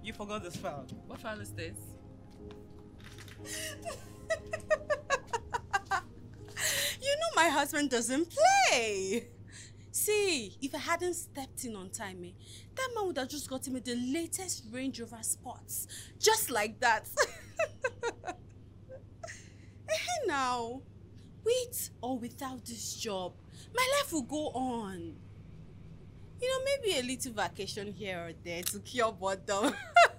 You forgot this file. What file is this? You know my husband doesn't play. See, if I hadn't stepped in on time, that man would have just gotten me the latest Range Rover Sports. Just like that. Hey now, with or without this job, my life will go on. You know, maybe a little vacation here or there to cure boredom.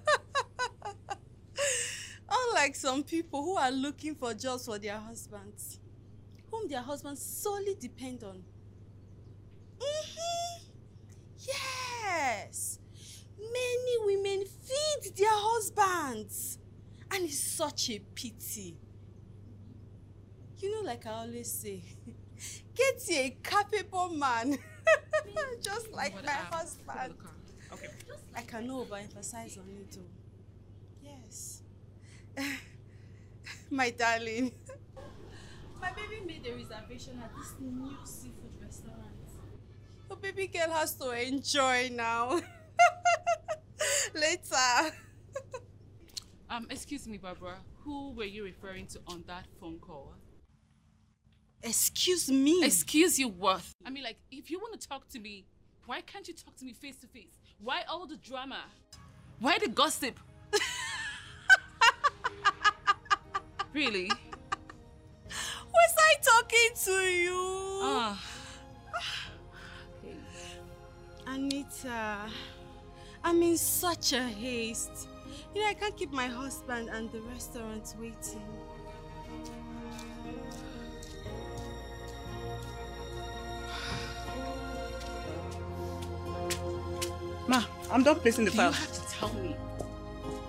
Unlike some people who are looking for jobs for their husbands, whom their husbands solely depend on. Yes! Many women feed their husbands. And it's such a pity. You know, like I always say, get you a capable man. Just like my husband. Okay. I can overemphasize on it too. Yes. My darling. My baby made a reservation at this new seafood restaurant. The baby girl has to enjoy now. Later. Excuse me, Barbara. Who were you referring to on that phone call? Excuse me? Excuse you what? I mean, like, if you want to talk to me, why can't you talk to me face to face? Why all the drama? Why the gossip? Really? Was I talking to you? Anita, I'm in such a haste. You know, I can't keep my husband and the restaurant waiting. Ma, I'm done placing the file. You have to tell me.